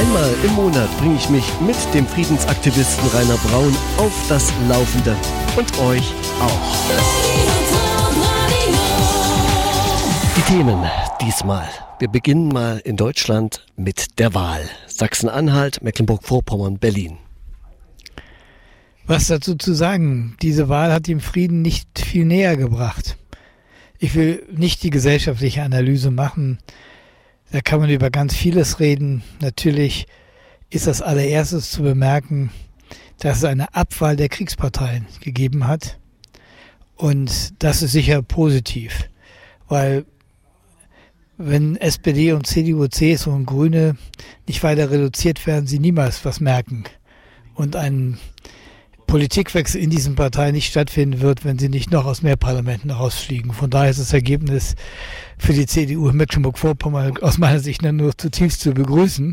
Einmal im Monat bringe ich mich mit dem Friedensaktivisten Rainer Braun auf das Laufende und euch auch. Die Themen diesmal. Wir beginnen mal in Deutschland mit der Wahl. Sachsen-Anhalt, Mecklenburg-Vorpommern, Berlin. Was dazu zu sagen? Diese Wahl hat dem Frieden nicht viel näher gebracht. Ich will nicht die gesellschaftliche Analyse machen. Da kann man über ganz vieles reden. Natürlich ist als allererstes zu bemerken, dass es eine Abwahl der Kriegsparteien gegeben hat. Und das ist sicher positiv, weil wenn SPD und CDU, CSU und Grüne nicht weiter reduziert werden, sie niemals was merken. Und ein Politikwechsel in diesen Parteien nicht stattfinden wird, wenn sie nicht noch aus mehr Parlamenten rausfliegen. Von daher ist das Ergebnis für die CDU in Mecklenburg-Vorpommern aus meiner Sicht nur zutiefst zu begrüßen.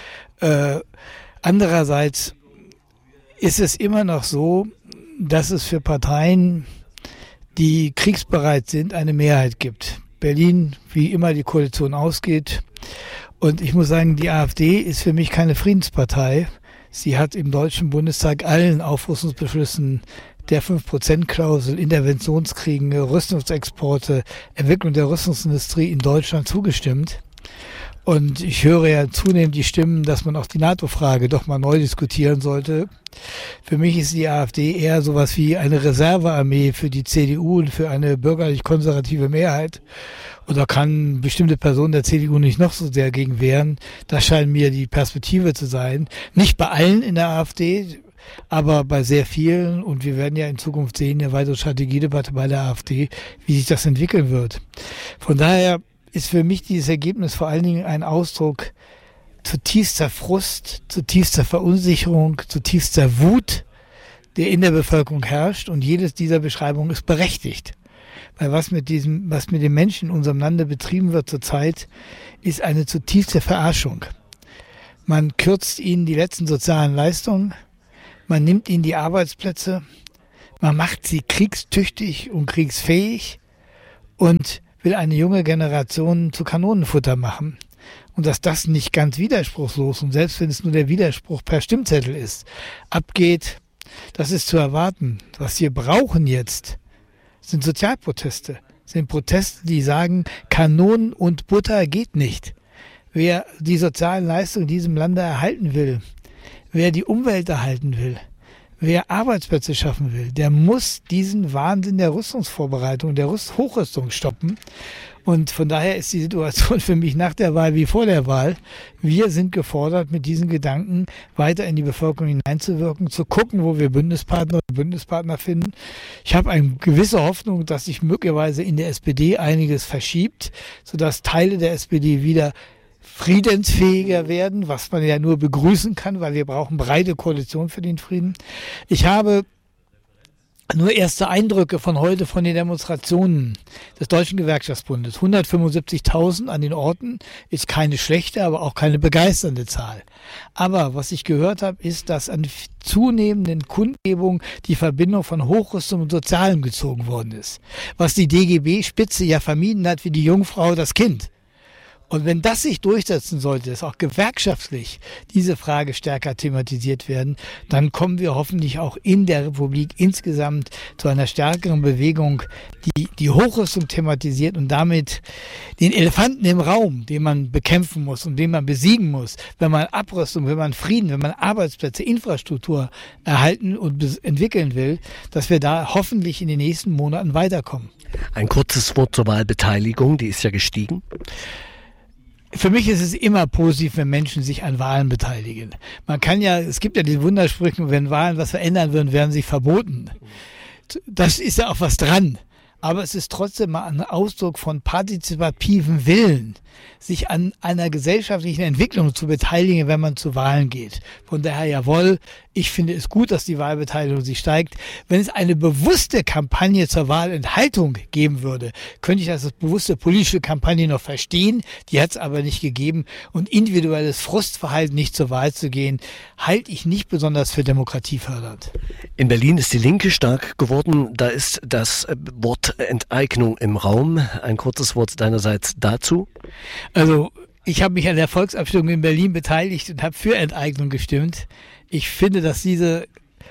Andererseits ist es immer noch so, dass es für Parteien, die kriegsbereit sind, eine Mehrheit gibt. Berlin, wie immer die Koalition ausgeht. Und ich muss sagen, die AfD ist für mich keine Friedenspartei. Sie hat im Deutschen Bundestag allen Aufrüstungsbeschlüssen der 5%-Klausel, Interventionskriege, Rüstungsexporte, Entwicklung der Rüstungsindustrie in Deutschland zugestimmt. Und ich höre ja zunehmend die Stimmen, dass man auch die NATO-Frage doch mal neu diskutieren sollte. Für mich ist die AfD eher sowas wie eine Reservearmee für die CDU und für eine bürgerlich-konservative Mehrheit. Und da kann bestimmte Personen der CDU nicht noch so sehr gegen wehren. Das scheint mir die Perspektive zu sein. Nicht bei allen in der AfD, aber bei sehr vielen. Und wir werden ja in Zukunft sehen, eine weitere Strategiedebatte bei der AfD, wie sich das entwickeln wird. Von daher ist für mich dieses Ergebnis vor allen Dingen ein Ausdruck zutiefster Frust, zutiefster Verunsicherung, zutiefster Wut, der in der Bevölkerung herrscht. Und jedes dieser Beschreibungen ist berechtigt. Weil was mit den Menschen in unserem Lande betrieben wird zurzeit, ist eine zutiefste Verarschung. Man kürzt ihnen die letzten sozialen Leistungen, man nimmt ihnen die Arbeitsplätze, man macht sie kriegstüchtig und kriegsfähig und will eine junge Generation zu Kanonenfutter machen. Und dass das nicht ganz widerspruchslos und selbst wenn es nur der Widerspruch per Stimmzettel ist, abgeht, das ist zu erwarten. Was wir brauchen jetzt, sind Sozialproteste, sind Proteste, die sagen, Kanonen und Butter geht nicht. Wer die sozialen Leistungen in diesem Lande erhalten will, wer die Umwelt erhalten will, wer Arbeitsplätze schaffen will, der muss diesen Wahnsinn der Rüstungsvorbereitung, der Hochrüstung stoppen. Und von daher ist die Situation für mich nach der Wahl wie vor der Wahl. Wir sind gefordert, mit diesen Gedanken weiter in die Bevölkerung hineinzuwirken, zu gucken, wo wir Bündnispartner finden. Ich habe eine gewisse Hoffnung, dass sich möglicherweise in der SPD einiges verschiebt, sodass Teile der SPD wieder friedensfähiger werden, was man ja nur begrüßen kann, weil wir brauchen breite Koalition für den Frieden. Ich habe nur erste Eindrücke von heute von den Demonstrationen des Deutschen Gewerkschaftsbundes. 175.000 an den Orten ist keine schlechte, aber auch keine begeisternde Zahl. Aber was ich gehört habe, ist, dass an zunehmenden Kundgebungen die Verbindung von Hochrüstung und Sozialem gezogen worden ist. Was die DGB-Spitze ja vermieden hat wie die Jungfrau das Kind. Und wenn das sich durchsetzen sollte, dass auch gewerkschaftlich diese Frage stärker thematisiert werden, dann kommen wir hoffentlich auch in der Republik insgesamt zu einer stärkeren Bewegung, die die Hochrüstung thematisiert und damit den Elefanten im Raum, den man bekämpfen muss und den man besiegen muss, wenn man Abrüstung, wenn man Frieden, wenn man Arbeitsplätze, Infrastruktur erhalten und entwickeln will, dass wir da hoffentlich in den nächsten Monaten weiterkommen. Ein kurzes Wort zur Wahlbeteiligung, die ist ja gestiegen. Für mich ist es immer positiv, wenn Menschen sich an Wahlen beteiligen. Es gibt ja die Wundersprüche, wenn Wahlen was verändern würden, wären sie verboten. Das ist ja auch was dran. Aber es ist trotzdem mal ein Ausdruck von partizipativen Willen, sich an einer gesellschaftlichen Entwicklung zu beteiligen, wenn man zu Wahlen geht. Von daher, jawohl, ich finde es gut, dass die Wahlbeteiligung sich steigt. Wenn es eine bewusste Kampagne zur Wahlenthaltung geben würde, könnte ich das als bewusste politische Kampagne noch verstehen. Die hat es aber nicht gegeben. Und individuelles Frustverhalten, nicht zur Wahl zu gehen, halte ich nicht besonders für demokratiefördernd. In Berlin ist die Linke stark geworden. Da ist das Wort Enteignung im Raum. Ein kurzes Wort deinerseits dazu. Also Ich habe mich an der Volksabstimmung in Berlin beteiligt und habe für Enteignung gestimmt. Ich finde, dass diese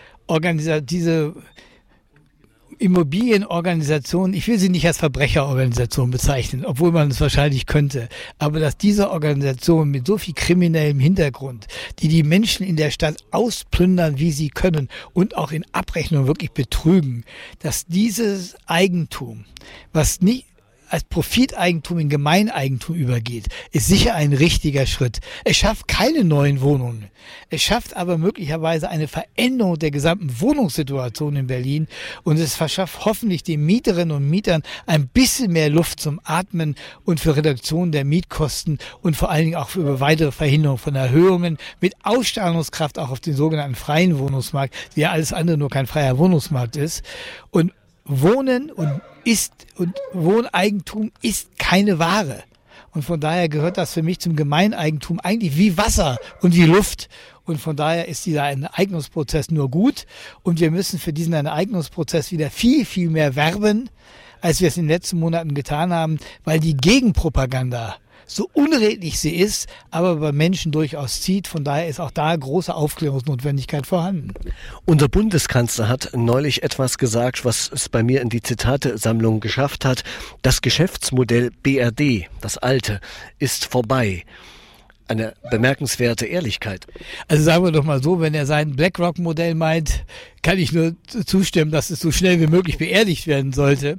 Immobilienorganisation, ich will sie nicht als Verbrecherorganisation bezeichnen, obwohl man es wahrscheinlich könnte, aber dass diese Organisation mit so viel kriminellem Hintergrund, die Menschen in der Stadt ausplündern, wie sie können und auch in Abrechnung wirklich betrügen, dass dieses Eigentum, was nicht als Profiteigentum in Gemeineigentum übergeht, ist sicher ein richtiger Schritt. Es schafft keine neuen Wohnungen. Es schafft aber möglicherweise eine Veränderung der gesamten Wohnungssituation in Berlin und es verschafft hoffentlich den Mieterinnen und Mietern ein bisschen mehr Luft zum Atmen und für Reduktion der Mietkosten und vor allen Dingen auch für weitere Verhinderung von Erhöhungen mit Ausstrahlungskraft auch auf den sogenannten freien Wohnungsmarkt, der ja alles andere nur kein freier Wohnungsmarkt ist. Und Wohnen und Wohneigentum ist keine Ware. Und von daher gehört das für mich zum Gemeineigentum eigentlich wie Wasser und wie Luft. Und von daher ist dieser Enteignungsprozess nur gut. Und wir müssen für diesen Enteignungsprozess wieder viel, viel mehr werben, als wir es in den letzten Monaten getan haben, weil die Gegenpropaganda, so unredlich sie ist, aber bei Menschen durchaus zieht. Von daher ist auch da große Aufklärungsnotwendigkeit vorhanden. Unser Bundeskanzler hat neulich etwas gesagt, was es bei mir in die Zitatesammlung geschafft hat. Das Geschäftsmodell BRD, das alte, ist vorbei. Eine bemerkenswerte Ehrlichkeit. Also sagen wir doch mal so, wenn er sein BlackRock-Modell meint, kann ich nur zustimmen, dass es so schnell wie möglich beerdigt werden sollte.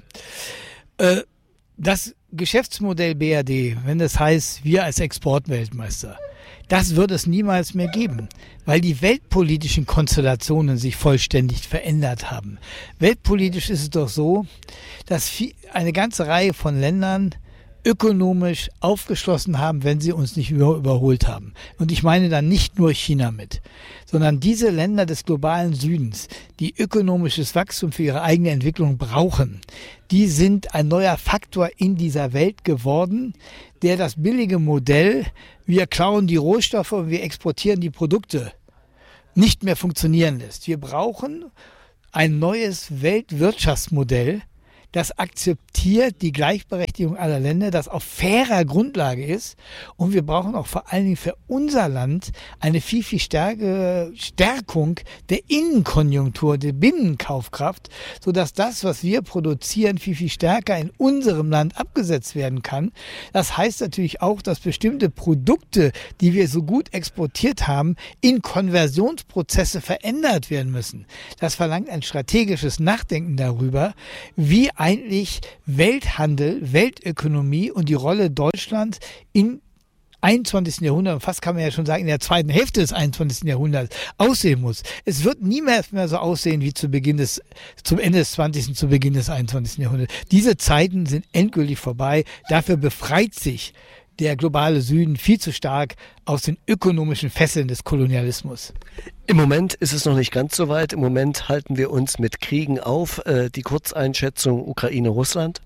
Das Geschäftsmodell BRD, wenn das heißt, wir als Exportweltmeister, das wird es niemals mehr geben, weil die weltpolitischen Konstellationen sich vollständig verändert haben. Weltpolitisch ist es doch so, dass eine ganze Reihe von Ländern ökonomisch aufgeschlossen haben, wenn sie uns nicht überholt haben. Und ich meine dann nicht nur China mit, sondern diese Länder des globalen Südens, die ökonomisches Wachstum für ihre eigene Entwicklung brauchen, die sind ein neuer Faktor in dieser Welt geworden, der das billige Modell, wir klauen die Rohstoffe und wir exportieren die Produkte, nicht mehr funktionieren lässt. Wir brauchen ein neues Weltwirtschaftsmodell, das akzeptiert die Gleichberechtigung aller Länder, das auf fairer Grundlage ist. Und wir brauchen auch vor allen Dingen für unser Land eine viel, viel stärkere Stärkung der Innenkonjunktur, der Binnenkaufkraft, sodass das, was wir produzieren, viel, viel stärker in unserem Land abgesetzt werden kann. Das heißt natürlich auch, dass bestimmte Produkte, die wir so gut exportiert haben, in Konversionsprozesse verändert werden müssen. Das verlangt ein strategisches Nachdenken darüber, wie eigentlich Welthandel, Weltökonomie und die Rolle Deutschlands im 21. Jahrhundert, und fast kann man ja schon sagen, in der zweiten Hälfte des 21. Jahrhunderts aussehen muss. Es wird niemals mehr so aussehen wie zum Ende des 20. zu Beginn des 21. Jahrhunderts. Diese Zeiten sind endgültig vorbei. Dafür befreit sich der globale Süden viel zu stark aus den ökonomischen Fesseln des Kolonialismus. Im Moment ist es noch nicht ganz so weit. Im Moment halten wir uns mit Kriegen auf. Die Kurzeinschätzung Ukraine-Russland?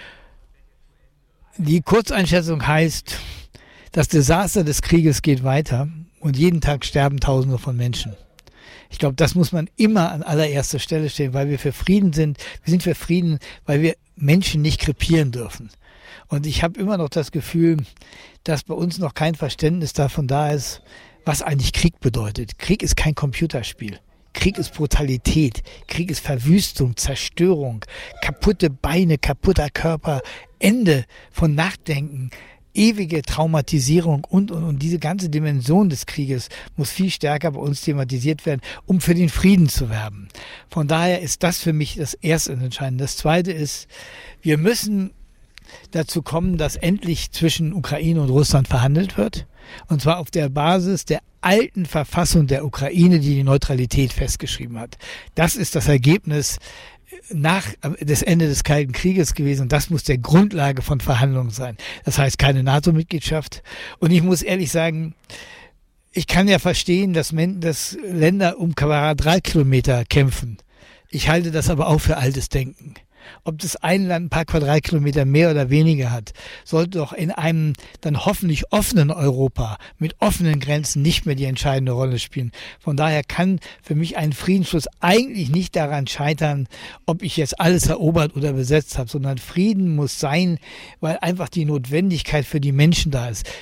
Die Kurzeinschätzung heißt, das Desaster des Krieges geht weiter und jeden Tag sterben Tausende von Menschen. Ich glaube, das muss man immer an allererster Stelle stellen, weil wir für Frieden sind. Wir sind für Frieden, weil wir Menschen nicht krepieren dürfen. Und ich habe immer noch das Gefühl, dass bei uns noch kein Verständnis davon da ist, was eigentlich Krieg bedeutet. Krieg ist kein Computerspiel. Krieg ist Brutalität. Krieg ist Verwüstung, Zerstörung, kaputte Beine, kaputter Körper, Ende von Nachdenken, ewige Traumatisierung und. Diese ganze Dimension des Krieges muss viel stärker bei uns thematisiert werden, um für den Frieden zu werben. Von daher ist das für mich das erste Entscheidende. Das zweite ist, wir müssen dazu kommen, dass endlich zwischen Ukraine und Russland verhandelt wird. Und zwar auf der Basis der alten Verfassung der Ukraine, die die Neutralität festgeschrieben hat. Das ist das Ergebnis nach des Ende des Kalten Krieges gewesen. Und das muss der Grundlage von Verhandlungen sein. Das heißt keine NATO-Mitgliedschaft. Und ich muss ehrlich sagen, ich kann ja verstehen, dass Länder um Quadratkilometer kämpfen. Ich halte das aber auch für altes Denken. Ob das ein Land ein paar Quadratkilometer mehr oder weniger hat, sollte doch in einem dann hoffentlich offenen Europa mit offenen Grenzen nicht mehr die entscheidende Rolle spielen. Von daher kann für mich ein Friedensschluss eigentlich nicht daran scheitern, ob ich jetzt alles erobert oder besetzt habe, sondern Frieden muss sein, weil einfach die Notwendigkeit für die Menschen da ist.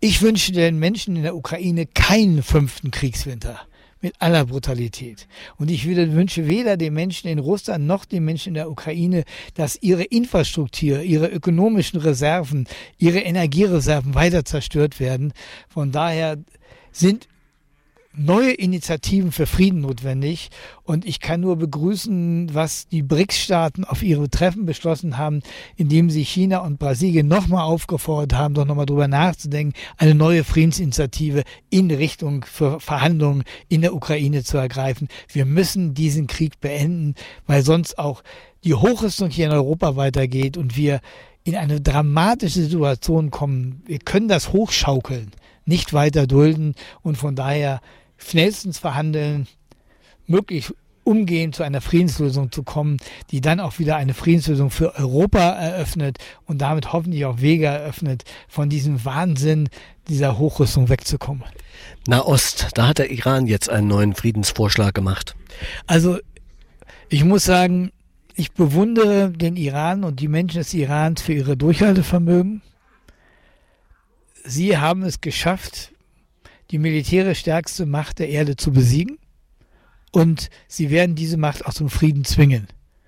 Ich wünsche den Menschen in der Ukraine keinen 5. Kriegswinter. Mit aller Brutalität. Und ich wünsche weder den Menschen in Russland noch den Menschen in der Ukraine, dass ihre Infrastruktur, ihre ökonomischen Reserven, ihre Energiereserven weiter zerstört werden. Von daher sind neue Initiativen für Frieden notwendig. Und ich kann nur begrüßen, was die BRICS-Staaten auf ihre Treffen beschlossen haben, indem sie China und Brasilien nochmal aufgefordert haben, doch nochmal drüber nachzudenken, eine neue Friedensinitiative in Richtung für Verhandlungen in der Ukraine zu ergreifen. Wir müssen diesen Krieg beenden, weil sonst auch die Hochrüstung hier in Europa weitergeht und wir in eine dramatische Situation kommen. Wir können das Hochschaukeln nicht weiter dulden und von daher schnellstens verhandeln, möglichst umgehend zu einer Friedenslösung zu kommen, die dann auch wieder eine Friedenslösung für Europa eröffnet und damit hoffentlich auch Wege eröffnet, von diesem Wahnsinn dieser Hochrüstung wegzukommen. Nahost, da hat der Iran jetzt einen neuen Friedensvorschlag gemacht. Also ich muss sagen, ich bewundere den Iran und die Menschen des Irans für ihre Durchhaltevermögen. Sie haben es geschafft, die militärisch stärkste Macht der Erde zu besiegen und sie werden diese Macht auch zum Frieden zwingen.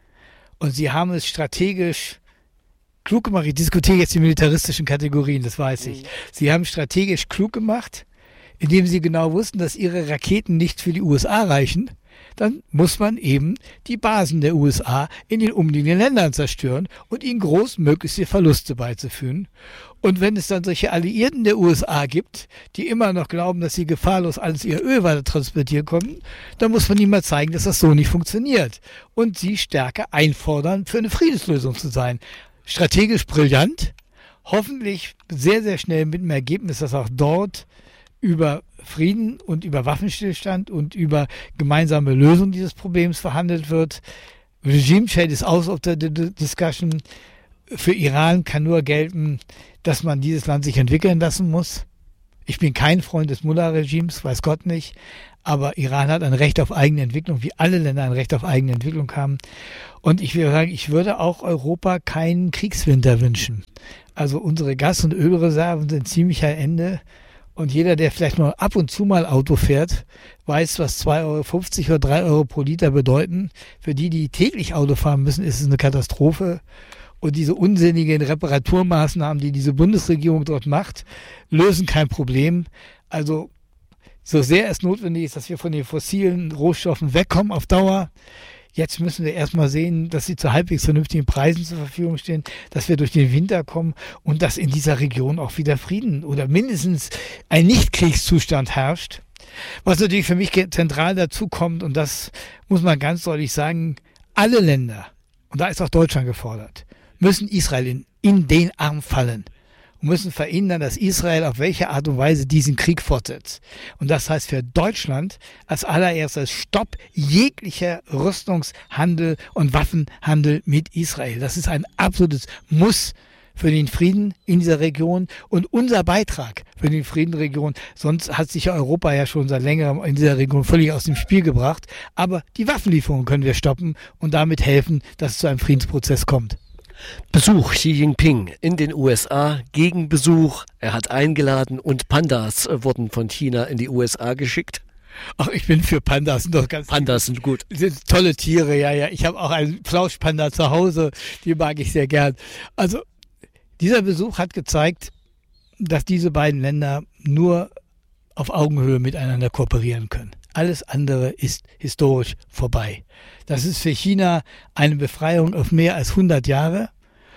Und sie haben es strategisch klug gemacht. Ich diskutiere jetzt die militaristischen Kategorien, das weiß ich. Sie haben strategisch klug gemacht, indem sie genau wussten, dass ihre Raketen nicht für die USA reichen. Dann muss man eben die Basen der USA in den umliegenden Ländern zerstören und ihnen großmöglichste Verluste beizufügen. Und wenn es dann solche Alliierten der USA gibt, die immer noch glauben, dass sie gefahrlos alles ihr Öl weiter transportieren können, dann muss man ihnen mal zeigen, dass das so nicht funktioniert. Und sie stärker einfordern, für eine Friedenslösung zu sein. Strategisch brillant, hoffentlich sehr, sehr schnell mit dem Ergebnis, dass auch dort über Frieden und über Waffenstillstand und über gemeinsame Lösung dieses Problems verhandelt wird. Regime Change is out of the discussion. Für Iran kann nur gelten, dass man dieses Land sich entwickeln lassen muss. Ich bin kein Freund des Mullah-Regimes, weiß Gott nicht. Aber Iran hat ein Recht auf eigene Entwicklung, wie alle Länder ein Recht auf eigene Entwicklung haben. Und ich will sagen, ich würde auch Europa keinen Kriegswinter wünschen. Also unsere Gas- und Ölreserven sind ziemlich am Ende. Und jeder, der vielleicht nur ab und zu mal Auto fährt, weiß, was 2,50 € oder 3 € pro Liter bedeuten. Für die, die täglich Auto fahren müssen, ist es eine Katastrophe. Und diese unsinnigen Reparaturmaßnahmen, die diese Bundesregierung dort macht, lösen kein Problem. Also so sehr es notwendig ist, dass wir von den fossilen Rohstoffen wegkommen auf Dauer. Jetzt müssen wir erstmal sehen, dass sie zu halbwegs vernünftigen Preisen zur Verfügung stehen, dass wir durch den Winter kommen und dass in dieser Region auch wieder Frieden oder mindestens ein Nichtkriegszustand herrscht. Was natürlich für mich zentral dazu kommt, und das muss man ganz deutlich sagen, alle Länder, und da ist auch Deutschland gefordert, müssen Israel in den Arm fallen und müssen verhindern, dass Israel auf welche Art und Weise diesen Krieg fortsetzt. Und das heißt für Deutschland als allererstes Stopp jeglicher Rüstungshandel und Waffenhandel mit Israel. Das ist ein absolutes Muss für den Frieden in dieser Region und unser Beitrag für den Frieden in der Region. Sonst hat sich Europa ja schon seit längerem in dieser Region völlig aus dem Spiel gebracht. Aber die Waffenlieferungen können wir stoppen und damit helfen, dass es zu einem Friedensprozess kommt. Besuch Xi Jinping in den USA, Gegenbesuch, er hat eingeladen und Pandas wurden von China in die USA geschickt. Ach, ich bin für Pandas. Sind doch ganz Pandas sind gut. Sind tolle Tiere, ja. Ich habe auch einen Flauschpanda zu Hause, die mag ich sehr gern. Also dieser Besuch hat gezeigt, dass diese beiden Länder nur auf Augenhöhe miteinander kooperieren können. Alles andere ist historisch vorbei. Das ist für China eine Befreiung auf mehr als 100 Jahre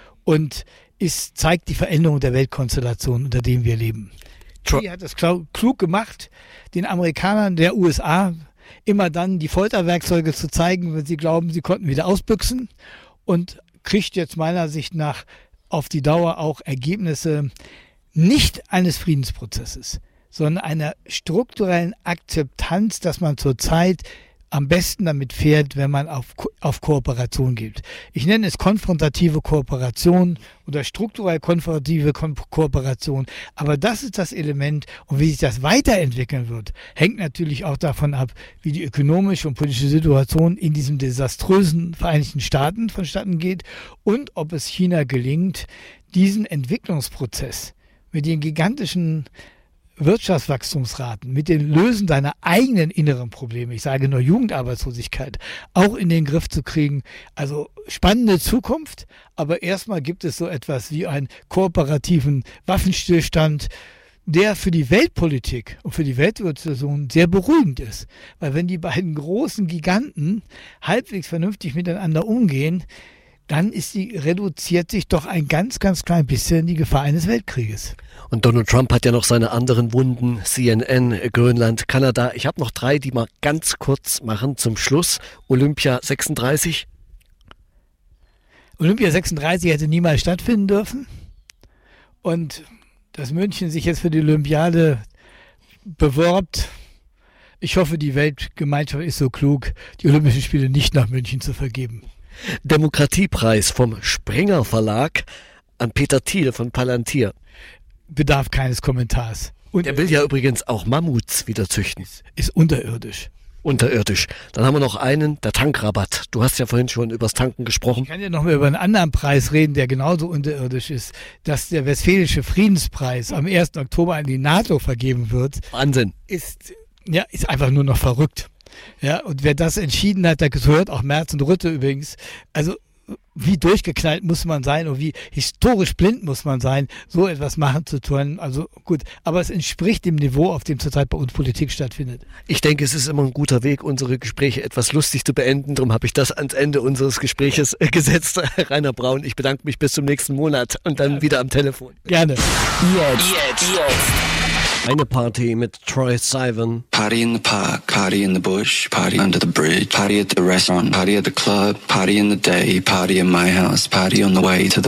und zeigt die Veränderung der Weltkonstellation, unter der wir leben. Xi hat es klug gemacht, den Amerikanern der USA immer dann die Folterwerkzeuge zu zeigen, wenn sie glauben, sie konnten wieder ausbüchsen, und kriegt jetzt meiner Sicht nach auf die Dauer auch Ergebnisse nicht eines Friedensprozesses, sondern einer strukturellen Akzeptanz, dass man zurzeit am besten damit fährt, wenn man auf Kooperation geht. Ich nenne es konfrontative Kooperation oder strukturell konfrontative Kooperation. Aber das ist das Element, und wie sich das weiterentwickeln wird, hängt natürlich auch davon ab, wie die ökonomische und politische Situation in diesem desaströsen Vereinigten Staaten vonstatten geht und ob es China gelingt, diesen Entwicklungsprozess, mit den gigantischen Wirtschaftswachstumsraten, mit dem Lösen seiner eigenen inneren Probleme, ich sage nur Jugendarbeitslosigkeit, auch in den Griff zu kriegen. Also spannende Zukunft, aber erstmal gibt es so etwas wie einen kooperativen Waffenstillstand, der für die Weltpolitik und für die Weltsituation sehr beruhigend ist. Weil wenn die beiden großen Giganten halbwegs vernünftig miteinander umgehen, dann reduziert sich doch ein ganz, ganz klein bisschen die Gefahr eines Weltkrieges. Und Donald Trump hat ja noch seine anderen Wunden, CNN, Grönland, Kanada. Ich habe noch 3, die wir ganz kurz machen zum Schluss. Olympia 36. Olympia 36 hätte niemals stattfinden dürfen. Und dass München sich jetzt für die Olympiade bewirbt, ich hoffe, die Weltgemeinschaft ist so klug, die Olympischen Spiele nicht nach München zu vergeben. Demokratiepreis vom Springer Verlag an Peter Thiel von Palantir. Bedarf keines Kommentars. Und er will ja übrigens auch Mammuts wieder züchten. Ist unterirdisch. Unterirdisch. Dann haben wir noch einen, der Tankrabatt. Du hast ja vorhin schon über das Tanken gesprochen. Ich kann ja noch mal über einen anderen Preis reden, der genauso unterirdisch ist, dass der Westfälische Friedenspreis am 1. Oktober an die NATO vergeben wird. Wahnsinn. Ist einfach nur noch verrückt. Ja, und wer das entschieden hat, der gehört auch Merz und Rutte übrigens. Also wie durchgeknallt muss man sein und wie historisch blind muss man sein, so etwas machen zu tun. Also gut, aber es entspricht dem Niveau, auf dem zurzeit bei uns Politik stattfindet. Ich denke, es ist immer ein guter Weg, unsere Gespräche etwas lustig zu beenden. Darum habe ich das ans Ende unseres Gespräches gesetzt. Rainer Braun, ich bedanke mich bis zum nächsten Monat und dann wieder am Telefon. Gerne. Jetzt. Eine Party mit Troye Sivan. Party in the park, party in the bush, party under the bridge, party at the restaurant, party at the club, party in the day, party in my house, party on the way to the